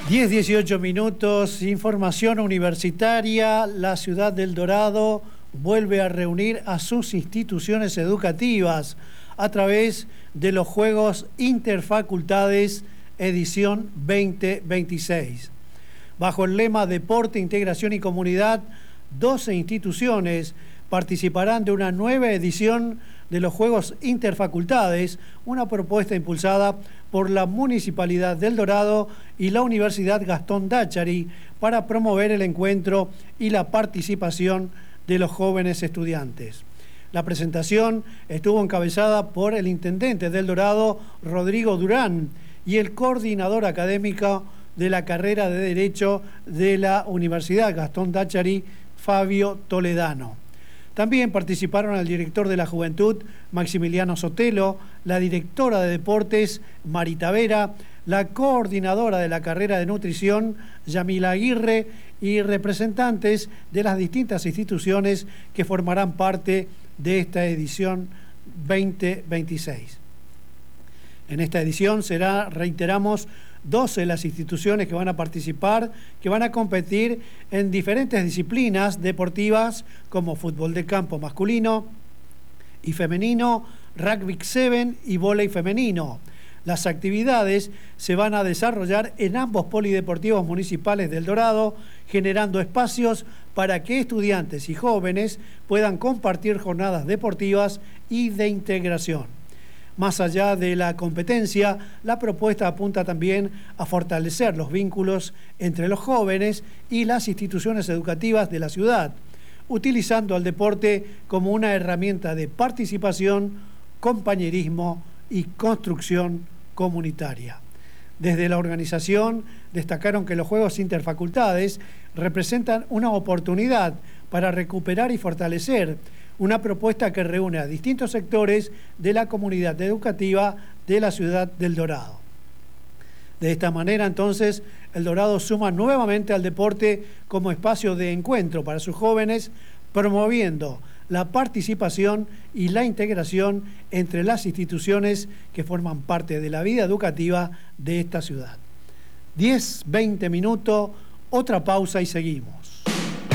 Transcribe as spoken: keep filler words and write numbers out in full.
diez, dieciocho minutos, información universitaria. La ciudad del Dorado vuelve a reunir a sus instituciones educativas a través de los Juegos Interfacultades edición veinte veintiséis. Bajo el lema Deporte, Integración y Comunidad, doce instituciones participarán de una nueva edición de los Juegos Interfacultades, una propuesta impulsada por la Municipalidad del Dorado y la Universidad Gastón Dáchari para promover el encuentro y la participación de los jóvenes estudiantes. La presentación estuvo encabezada por el intendente del Dorado, Rodrigo Durán, y el coordinador académico de la carrera de Derecho de la Universidad Gastón Dáchari, Fabio Toledano. También participaron el director de la Juventud, Maximiliano Sotelo, la directora de Deportes, Marita Vera, la coordinadora de la carrera de Nutrición, Yamila Aguirre, y representantes de las distintas instituciones que formarán parte de esta edición veinte veintiséis. En esta edición será, reiteramos, doce las instituciones que van a participar, que van a competir en diferentes disciplinas deportivas como fútbol de campo masculino y femenino, rugby siete y vóley femenino. Las actividades se van a desarrollar en ambos polideportivos municipales del Dorado, generando espacios para que estudiantes y jóvenes puedan compartir jornadas deportivas y de integración. Más allá de la competencia, la propuesta apunta también a fortalecer los vínculos entre los jóvenes y las instituciones educativas de la ciudad, utilizando al deporte como una herramienta de participación, compañerismo y construcción comunitaria. Desde la organización destacaron que los Juegos Interfacultades representan una oportunidad para recuperar y fortalecer una propuesta que reúne a distintos sectores de la comunidad educativa de la ciudad del Dorado. De esta manera, entonces, el Dorado suma nuevamente al deporte como espacio de encuentro para sus jóvenes, promoviendo la participación y la integración entre las instituciones que forman parte de la vida educativa de esta ciudad. diez, veinte minutos, otra pausa y seguimos.